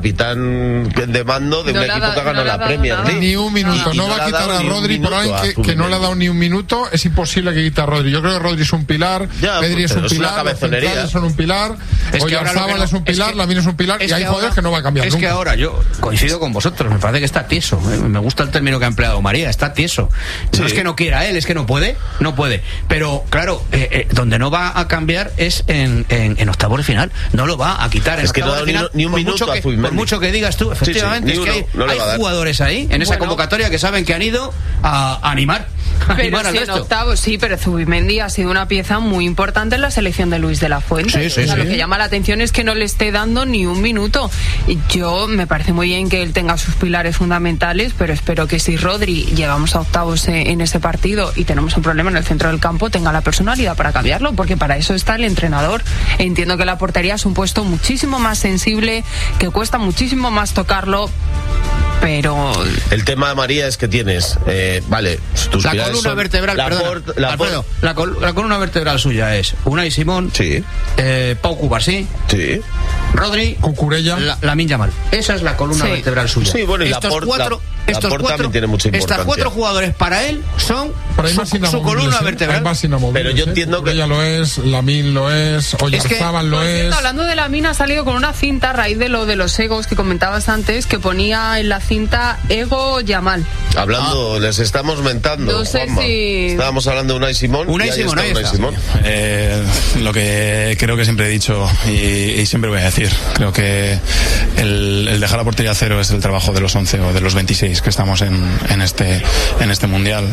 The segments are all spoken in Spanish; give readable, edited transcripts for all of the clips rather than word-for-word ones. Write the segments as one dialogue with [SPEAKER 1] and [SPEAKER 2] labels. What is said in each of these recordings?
[SPEAKER 1] capitán de mando de un equipo que ha ganado la Premier League.
[SPEAKER 2] Ni un minuto, no va a quitar a Rodri por alguien que no le ha dado ni un minuto. Es imposible que quite a Rodri. Yo creo que Rodri es un pilar, Pedri es un pilar, los centrales son un pilar, Oyarzabal es un pilar, Lamine es un pilar, y hay jugadores que no va a cambiar nunca.
[SPEAKER 3] Es que ahora yo coincido con vosotros, me parece que está tieso. Me gusta el término que ha empleado María, está tieso. No es que no quiera él, es que no puede. Pero claro, donde no va a cambiar es en octavos de final. No lo va a quitar en octavos de final.
[SPEAKER 1] Ni un minuto a Zubimendi.
[SPEAKER 3] Por mucho que digas tú, efectivamente, es que hay jugadores ahí en esa convocatoria que saben que han ido a animar.
[SPEAKER 4] Pero sí, en octavos, sí, pero Zubimendi ha sido una pieza muy importante en la selección de Luis de la Fuente. Lo que llama la atención es que no le esté dando ni un minuto. Y yo me parece muy bien que él tenga sus pilares fundamentales, pero espero que si Rodri llegamos a octavos en ese partido y tenemos un problema en el centro del campo, tenga la personalidad para cambiarlo, porque para eso está el entrenador. Entiendo que la portería es un puesto muchísimo más sensible, que cuesta muchísimo más tocarlo, pero
[SPEAKER 1] el tema, María, es que tienes vale, tus
[SPEAKER 3] la columna vertebral, Alfredo, la columna vertebral suya es Unai Simón, Pau Cubarsí, Rodri,
[SPEAKER 2] Cucurella,
[SPEAKER 3] Lamine Yamal. Esa es la columna vertebral suya.
[SPEAKER 1] Sí, bueno, y estos cuatro tiene mucha importancia.
[SPEAKER 3] Estos 4 jugadores para él son su columna vertebral.
[SPEAKER 1] Pero yo entiendo que
[SPEAKER 2] ella lo es, Lamine lo es, Oyarzabal lo es.
[SPEAKER 4] Hablando de Lamine, ha salido con una cinta a raíz de lo de los egos que comentabas antes, que ponía en la cinta Ego Yamal.
[SPEAKER 1] Hablando, les estamos mentando.
[SPEAKER 4] No sé si...
[SPEAKER 1] Estábamos hablando de Unai Simón.
[SPEAKER 3] Unai Simón.
[SPEAKER 5] Lo que creo que siempre he dicho y siempre voy a decir, creo que el dejar la portería a cero es el trabajo de los 11 o de los 26 que estamos en este mundial.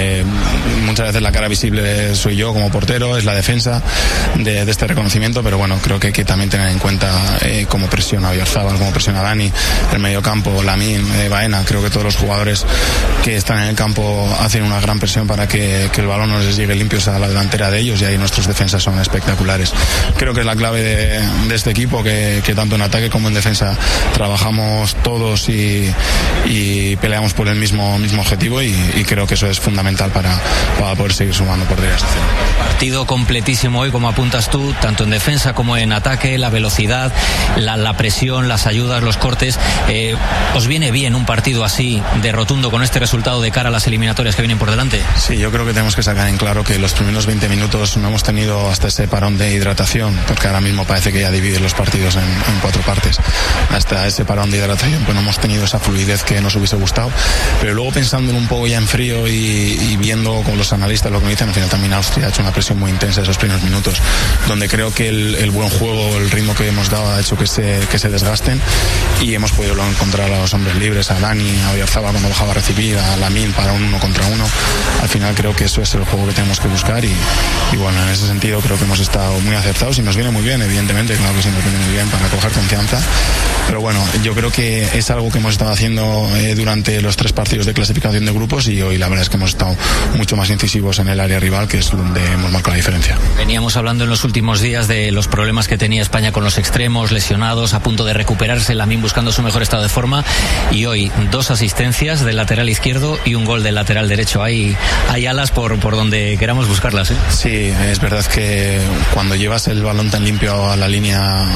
[SPEAKER 5] Muchas veces la cara visible soy yo como portero, es la defensa de este reconocimiento, pero bueno, creo que hay que también tener en cuenta cómo presiona Oyarzabal, cómo presiona Dani, el mediocampo, Lamine, Baena. Creo que todos los jugadores que están en el campo hacen una gran presión para que el balón no les llegue limpios a la delantera de ellos, y ahí nuestros defensas son espectaculares. Creo que es la clave de este equipo, que tanto en ataque como en defensa trabajamos todos y peleamos por el mismo objetivo, y creo que eso es fundamental para poder seguir sumando porterías de cero.
[SPEAKER 6] Partido completísimo hoy, como apuntas tú, tanto en defensa como en ataque, la velocidad, la presión, las ayudas, los cortes. ¿Os viene bien un partido así de rotundo con este resultado de cara a las eliminatorias que vienen por delante?
[SPEAKER 5] Sí, yo creo que tenemos que sacar en claro que los primeros 20 minutos no hemos tenido hasta ese parón de hidratación, porque ahora mismo parece que ya dividen los partidos en 4 partes. Hasta ese parón de hidratación pues no hemos tenido esa fluidez que nos hubiese gustado, pero luego pensando un poco ya en frío y viendo con los analistas lo que me dicen, al final también Austria ha hecho una presión muy intensa esos primeros minutos, donde creo que el buen juego, el ritmo que hemos dado ha hecho que se desgasten, y hemos podido luego encontrar a los hombres libres, a Dani, a Oyarzabal cuando bajaba a recibir, a Lamine para un 1 contra 1. Al final creo que eso es el juego que tenemos que buscar, y bueno, en ese sentido creo que hemos estado muy acertados y nos viene muy bien, evidentemente, claro que sí nos viene muy bien para coger confianza, pero bueno, yo creo que es algo que hemos estado haciendo durante los 3 partidos de clasificación de grupos, y hoy la verdad es que hemos estado mucho más incisivos en el área rival, que es donde hemos marcado la diferencia.
[SPEAKER 6] Veníamos hablando en los últimos días de los problemas que tenía España con los extremos, lesionados, a punto de recuperarse, Lamine buscando su mejor estado de forma, y hoy 2 asistencias del lateral izquierdo y un gol del lateral derecho. Hay alas por donde queramos buscarlas, ¿eh?
[SPEAKER 5] Sí, es verdad que cuando llevas el balón tan limpio a la línea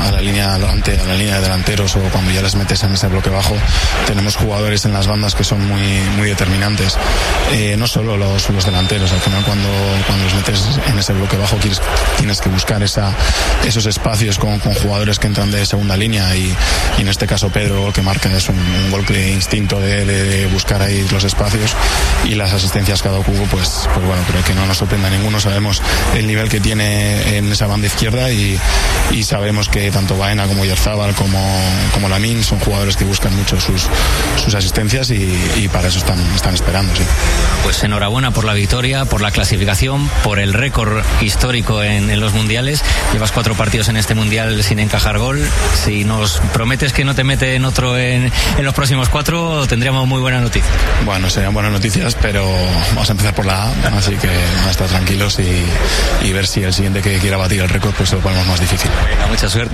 [SPEAKER 5] de delanteros, o cuando ya les metes en ese bloque bajo, tenemos jugadores en las bandas que son muy determinantes. No solo los delanteros, al final cuando los metes en ese bloque bajo tienes que buscar esos espacios con jugadores que entran de segunda línea, y en este caso Pedro, que marca, es un gol de instinto de buscar ahí los espacios, y las asistencias cada cubo, pues bueno, creo que no nos sorprende a ninguno. Sabemos el nivel que tiene en esa banda izquierda, y sabemos que tanto Baena como Oyarzabal como Lamine son jugadores que buscan mucho sus asistencias, y para eso están esperando, sí.
[SPEAKER 6] Pues enhorabuena por la victoria, por la clasificación, por el récord histórico en los mundiales. Llevas 4 partidos en este mundial sin encajar gol. Si nos prometes que no te mete en otro en los próximos 4, tendríamos muy buenas noticias.
[SPEAKER 5] Bueno, serían buenas noticias, pero vamos a empezar por la A, así que vamos a estar tranquilos y ver si el siguiente que quiera batir el récord pues se lo ponemos más difícil.
[SPEAKER 6] Venga, mucha suerte.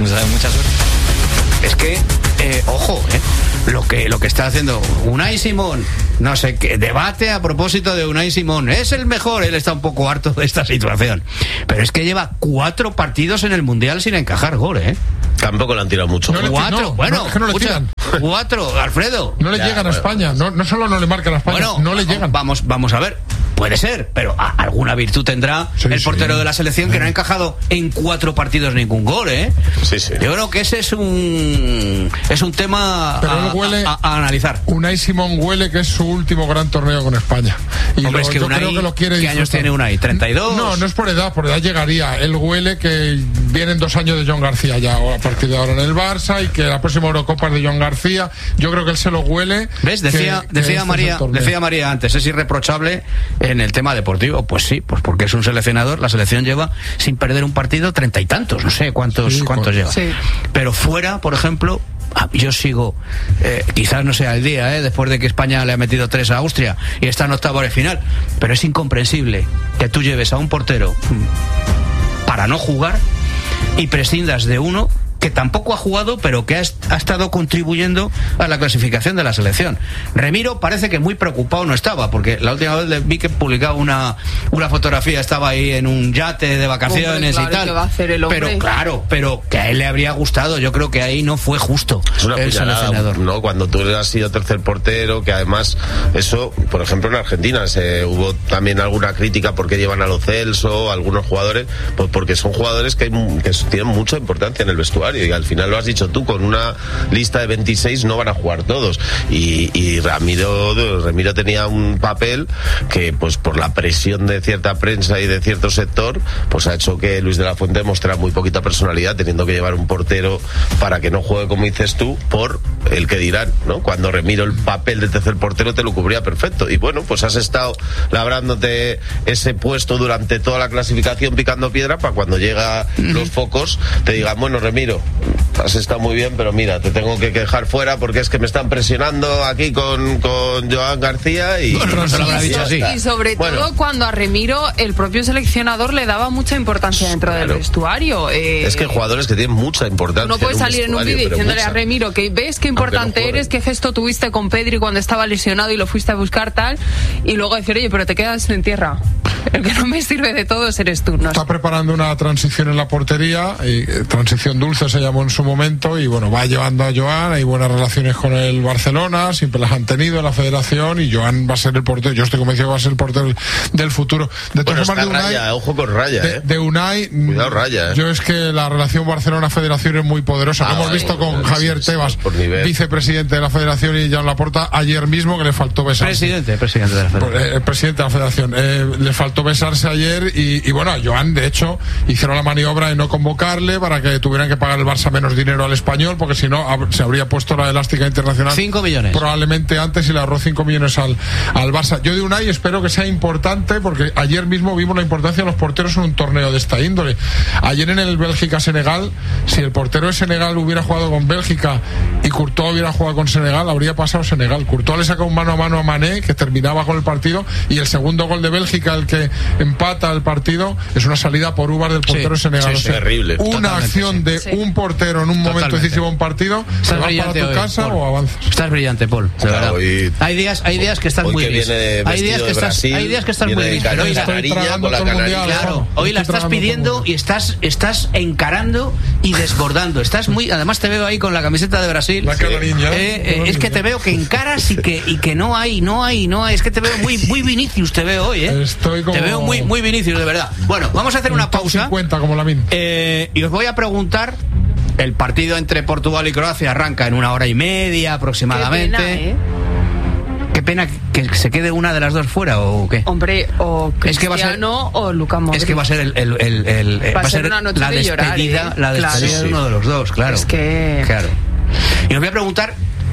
[SPEAKER 3] Es que, ojo, lo que está haciendo Unai Simón, no sé qué, debate a propósito de Unai Simón, es el mejor, él está un poco harto de esta situación, pero es que lleva 4 partidos en el Mundial sin encajar gol,
[SPEAKER 1] Tampoco le han tirado mucho.
[SPEAKER 3] 4, bueno,
[SPEAKER 2] es que no le tiran.
[SPEAKER 3] 4, Alfredo.
[SPEAKER 2] No le llegan a España, no solo no le marcan a España, no le llegan.
[SPEAKER 3] Vamos a ver. Puede ser, pero alguna virtud tendrá el portero de la selección que no ha encajado en 4 partidos ningún gol, ¿eh?
[SPEAKER 1] Sí.
[SPEAKER 3] Yo creo que ese es un tema a analizar.
[SPEAKER 2] Unai Simón huele que es su último gran torneo con España. Y
[SPEAKER 3] hombre, es que Unai,
[SPEAKER 2] creo que lo quiere
[SPEAKER 3] ¿qué años tiene Unai? ¿32?
[SPEAKER 2] No es por edad llegaría. Él huele que vienen 2 años de Joan García ya a partir de ahora en el Barça y que la próxima Eurocopa es de Joan García. Yo creo que él se lo huele.
[SPEAKER 3] ¿Ves? Decía María antes, es irreprochable en el tema deportivo. Pues sí, pues porque es un seleccionador. La selección lleva sin perder un partido 30 y tantos, no sé cuántos lleva. Sí. Pero fuera, por ejemplo, yo sigo, quizás no sea el día, después de que España le ha metido 3 a Austria y está en octavos de final, pero es incomprensible que tú lleves a un portero para no jugar y prescindas de uno que tampoco ha jugado, pero que ha estado contribuyendo a la clasificación de la selección. Remiro parece que muy preocupado no estaba, porque la última vez le vi que publicaba una fotografía, estaba ahí en un yate de vacaciones, hombre, claro, y tal.
[SPEAKER 4] ¿Qué va a hacer el hombre?
[SPEAKER 3] Pero que a él le habría gustado. Yo creo que ahí no fue justo.
[SPEAKER 1] Es una seleccionador, ¿no? Cuando tú has sido tercer portero, que además eso, por ejemplo, en Argentina hubo también alguna crítica porque llevan a Lo Celso, algunos jugadores, pues porque son jugadores que tienen mucha importancia en el vestuario. Y al final lo has dicho tú, con una lista de 26 no van a jugar todos. Y Remiro tenía un papel que, pues por la presión de cierta prensa y de cierto sector, pues ha hecho que Luis de la Fuente mostrara muy poquita personalidad, teniendo que llevar un portero para que no juegue, como dices tú, por el que dirán, ¿no? Cuando Remiro el papel de tercer portero te lo cubría perfecto. Y bueno, pues has estado labrándote ese puesto durante toda la clasificación picando piedra para cuando llega los focos te digan, bueno, Remiro, has estado muy bien, pero mira, te tengo que dejar fuera porque es que me están presionando aquí con Joan García y...
[SPEAKER 3] Bueno, no se lo habrá dicho así.
[SPEAKER 4] Y sobre todo cuando a Remiro el propio seleccionador le daba mucha importancia dentro del vestuario.
[SPEAKER 1] Es que hay jugadores que tienen mucha importancia.
[SPEAKER 4] No puedes salir en un vídeo diciéndole a Remiro que ves qué importante eres, qué gesto tuviste con Pedri cuando estaba lesionado y lo fuiste a buscar tal, y luego decir, oye, pero te quedas en tierra. El que no me sirve de todos eres tú, ¿no?
[SPEAKER 2] Está preparando una transición en la portería, transición dulce se llamó en su momento, y bueno, va llevando a Joan, hay buenas relaciones con el Barcelona, siempre las han tenido en la federación, y Joan va a ser el portero, yo estoy convencido que va a ser el portero del futuro. De todas formas, de Unai,
[SPEAKER 1] Raya, ojo con Raya,
[SPEAKER 2] de Unai,
[SPEAKER 1] cuidado Raya,
[SPEAKER 2] yo es que la relación Barcelona-Federación es muy poderosa, lo hemos visto con Javier Tebas, vicepresidente de la federación, y Joan Laporta ayer mismo, que le faltó besar.
[SPEAKER 3] Presidente de la federación.
[SPEAKER 2] Presidente de la federación, le faltó besarse ayer, y bueno, a Joan de hecho hicieron la maniobra de no convocarle para que tuvieran que pagar el Barça menos dinero al Español, porque si no se habría puesto la elástica internacional
[SPEAKER 3] 5 millones
[SPEAKER 2] probablemente antes, y le ahorró 5 millones al Barça. Yo de Unai espero que sea importante, porque ayer mismo vimos la importancia de los porteros en un torneo de esta índole. Ayer en el Bélgica-Senegal, si el portero de Senegal hubiera jugado con Bélgica y Courtois hubiera jugado con Senegal, habría pasado Senegal. Courtois le saca un mano a mano a Mané, que terminaba con el partido, y el segundo gol de Bélgica, el que empata el partido, es una salida por uvas del portero de Senegal.
[SPEAKER 1] Sí, terrible.
[SPEAKER 2] Una acción de un portero en un momento decisivo en partido, ¿te vas para tu casa o avanzas?
[SPEAKER 3] Estás brillante, Paul. Hay días que estás muy gris. Hay días que estás muy gris.
[SPEAKER 2] Pero
[SPEAKER 3] hoy la estás pidiendo y estás encarando y desbordando. Estás muy, además te veo ahí con la camiseta de Brasil. Es que te veo que encaras y que no hay. Es que te veo muy Vinicius, te veo hoy, Te veo muy Vinicius, de verdad. Bueno, vamos a hacer una pausa.
[SPEAKER 2] 50 como Lamine.
[SPEAKER 3] Y os voy a preguntar. El partido entre Portugal y Croacia arranca en 1h30 aproximadamente. Qué pena que se quede una de las dos fuera, ¿o qué?
[SPEAKER 4] Hombre, o Cristiano o Luka Modric.
[SPEAKER 3] Es que va a ser va a ser una noche la despedida, la despedida de uno de los dos, claro.
[SPEAKER 4] Es que...
[SPEAKER 3] Claro. Y os voy a preguntar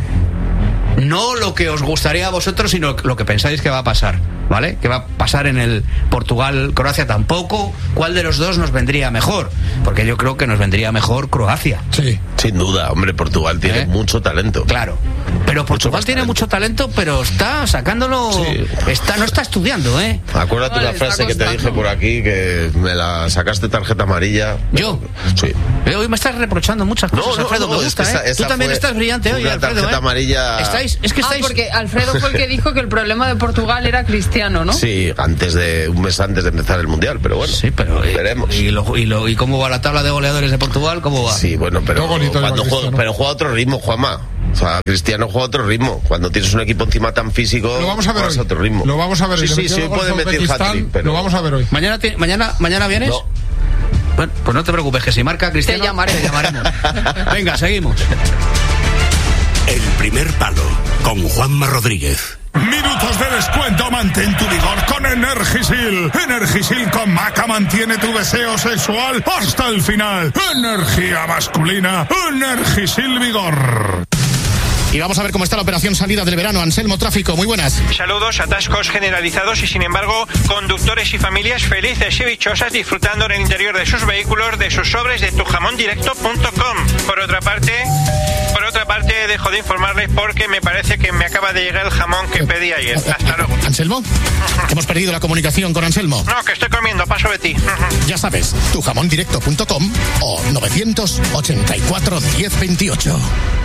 [SPEAKER 3] no lo que os gustaría a vosotros, sino lo que pensáis que va a pasar, ¿vale? Que va a pasar en el Portugal-Croacia tampoco. ¿Cuál de los dos nos vendría mejor? Porque yo creo que nos vendría mejor Croacia.
[SPEAKER 2] Sí,
[SPEAKER 1] sin duda, hombre, Portugal tiene mucho talento.
[SPEAKER 3] Claro, pero Portugal tiene mucho talento, pero está sacándolo, no está estudiando,
[SPEAKER 1] Acuérdate la frase que te dije por aquí, que me la sacaste tarjeta amarilla.
[SPEAKER 3] ¿Yo?
[SPEAKER 1] Sí.
[SPEAKER 3] Hoy me estás reprochando muchas cosas, Alfredo, me gusta, Tú también estás brillante hoy, Alfredo.
[SPEAKER 1] Amarilla.
[SPEAKER 3] Estáis...
[SPEAKER 4] porque Alfredo fue el que dijo que el problema de Portugal era Cristiano, ¿no?
[SPEAKER 1] Sí, un mes antes de empezar el Mundial, pero bueno.
[SPEAKER 3] Sí, pero
[SPEAKER 1] veremos.
[SPEAKER 3] ¿Y cómo va la tabla de goleadores de Portugal? ¿Cómo va?
[SPEAKER 1] Sí, bueno, pero juega a otro ritmo, Juanma. O sea, Cristiano juega a otro ritmo. Cuando tienes un equipo encima tan físico,
[SPEAKER 2] lo vamos a ver hoy.
[SPEAKER 1] A otro ritmo.
[SPEAKER 2] Lo vamos a ver hoy.
[SPEAKER 1] Sí, hoy puede meter hat-trick, pero...
[SPEAKER 2] Lo vamos a ver hoy.
[SPEAKER 3] ¿Mañana vienes?
[SPEAKER 1] No.
[SPEAKER 3] Bueno, pues no te preocupes, que si marca Cristiano
[SPEAKER 4] te llamaremos.
[SPEAKER 3] Venga, seguimos.
[SPEAKER 7] El primer palo con Juanma Rodríguez.
[SPEAKER 8] Minutos de descuento, mantén tu vigor con Energisil. Energisil con Maca mantiene tu deseo sexual hasta el final. Energía masculina, Energisil Vigor.
[SPEAKER 9] Y vamos a ver cómo está la operación salida del verano. Anselmo, tráfico, muy buenas.
[SPEAKER 10] Saludos, atascos generalizados y sin embargo conductores y familias felices y dichosas disfrutando en el interior de sus vehículos de sus sobres de tujamondirecto.com. Por otra parte, dejo de informarles porque me parece que me acaba de llegar el jamón que pedí ayer. Hasta luego.
[SPEAKER 9] ¿Anselmo? Hemos perdido la comunicación con Anselmo.
[SPEAKER 10] No, que estoy comiendo, paso de ti.
[SPEAKER 9] Ya sabes, tujamondirecto.com o 984 1028.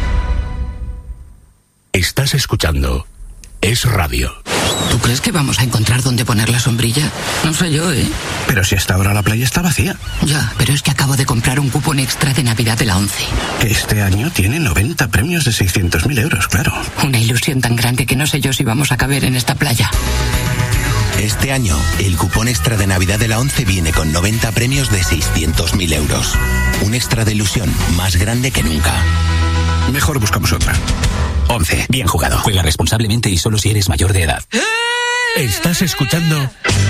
[SPEAKER 7] Estás escuchando Es Radio.
[SPEAKER 11] ¿Tú crees que vamos a encontrar dónde poner la sombrilla? No sé yo, ¿eh?
[SPEAKER 7] Pero si hasta ahora la playa está vacía.
[SPEAKER 11] Ya, pero es que acabo de comprar un cupón extra de Navidad de la ONCE.
[SPEAKER 7] Que este año tiene 90 premios de 600.000 euros, claro.
[SPEAKER 11] Una ilusión tan grande que no sé yo si vamos a caber en esta playa.
[SPEAKER 12] Este año, el cupón extra de Navidad de la ONCE viene con 90 premios de 600.000 euros. Un extra de ilusión más grande que nunca.
[SPEAKER 7] Mejor buscamos otra. 11. Bien jugado.
[SPEAKER 12] Juega responsablemente y solo si eres mayor de edad.
[SPEAKER 7] Estás escuchando